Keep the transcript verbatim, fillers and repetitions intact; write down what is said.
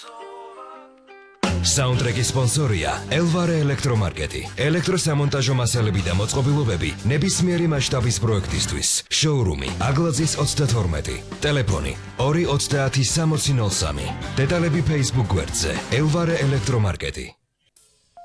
Soundtrack-ის სპონსორია Elvare ელექტრომარკეტი. ელექტროსამონტაჟო მასალები და მოწყობილობები ნებისმიერი მასშტაბის პროექტისთვის. Showroom-ი აგლაძის ოცდათორმეტი. ტელეფონი ორი ოცდაათი სამოცი ნოლ სამი. დეტალები Facebook გვერდზე Elvare ელექტრომარკეტი.